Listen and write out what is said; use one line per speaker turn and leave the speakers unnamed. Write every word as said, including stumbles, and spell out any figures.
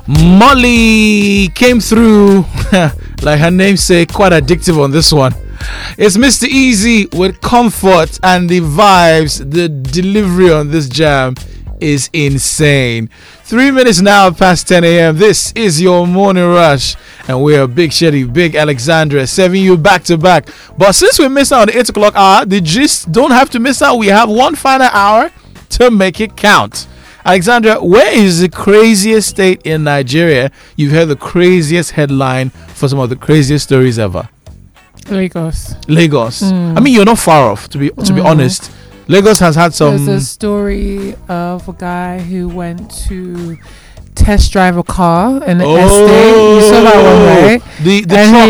Molly came through like her namesake, quite addictive on this one. It's Mister Easy with Comfort, and the vibes, the delivery on this jam is insane. Three minutes now past ten a.m. This is your morning rush, and we are Big Shetty, Big Alexandra, serving you back to back. But since we missed out on the eight o'clock hour, the gist don't have to miss out. We have one final hour to make it count. Alexandra, where is the craziest state in Nigeria? You've heard the craziest headline for some of the craziest stories ever.
Lagos.
Lagos.
Mm.
I mean, you're not far off, to be to be
Mm.
honest. Lagos has had some.
There's a story of a guy who went to test drive a car in an
Oh,
estate. You saw that one, right?
The the
And
truck